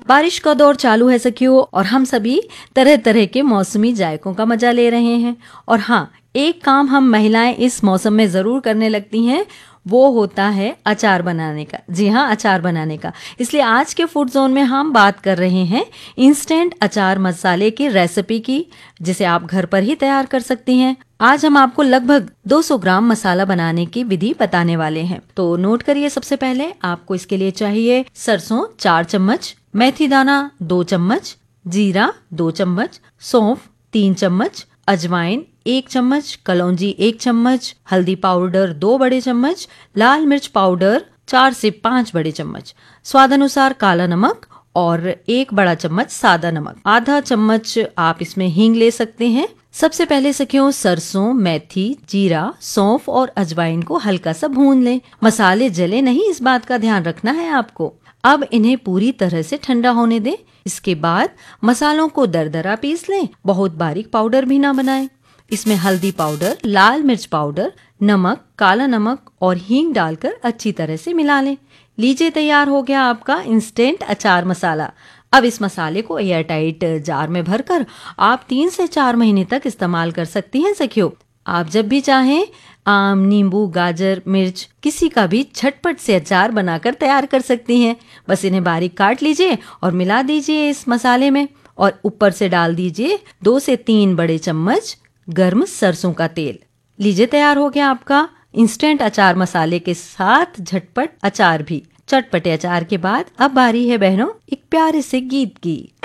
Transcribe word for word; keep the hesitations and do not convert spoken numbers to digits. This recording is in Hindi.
बारिश का दौर चालू है सखियों, और हम सभी तरह तरह के मौसमी जायकों का मजा ले रहे हैं। और हाँ, एक काम हम महिलाएं इस मौसम में जरूर करने लगती हैं, वो होता है अचार बनाने का। जी हाँ, अचार बनाने का। इसलिए आज के फूड जोन में हम बात कर रहे हैं इंस्टेंट अचार मसाले की रेसिपी की, जिसे आप घर पर ही तैयार कर सकती हैं। आज हम आपको लगभग दो सौ ग्राम मसाला बनाने की विधि बताने वाले हैं। तो नोट करिए, सबसे पहले आपको इसके लिए चाहिए सरसों चार चम्मच, मेथी दाना दो चम्मच, जीरा दो चम्मच, सौंफ तीन चम्मच, अजवाइन एक चम्मच, कलौंजी एक चम्मच, हल्दी पाउडर दो बड़े चम्मच, लाल मिर्च पाउडर चार से पाँच बड़े चम्मच, स्वाद अनुसार काला नमक और एक बड़ा चम्मच सादा नमक। आधा चम्मच आप इसमें हींग ले सकते हैं। सबसे पहले सखियों, सरसों, मेथी, जीरा, सौंफ और अजवाइन को हल्का सा भून लें। मसाले जले नहीं, इस बात का ध्यान रखना है आपको। अब इन्हें पूरी तरह से ठंडा होने दें। इसके बाद मसालों को दरदरा पीस लें, बहुत बारीक पाउडर भी ना बनाएं। इसमें हल्दी पाउडर, लाल मिर्च पाउडर, नमक, काला नमक और हींग डालकर अच्छी तरह से मिला लें। लीजिए, तैयार हो गया आपका इंस्टेंट अचार मसाला। अब इस मसाले को एयर टाइट जार में भरकर आप तीन से चार महीने तक इस्तेमाल कर सकती हैं सखियों। आप जब भी चाहें आम, नींबू, गाजर, मिर्च किसी का भी झटपट से अचार बनाकर तैयार कर सकती हैं। बस इन्हें बारीक काट लीजिए और मिला दीजिए इस मसाले में, और ऊपर से डाल दीजिए दो से तीन बड़े चम्मच गर्म सरसों का तेल। लीजिए, तैयार हो गया आपका इंस्टेंट अचार मसाले के साथ झटपट अचार भी। चटपटे अचार के बाद अब बारी है बहनों एक प्यारे से गीत की।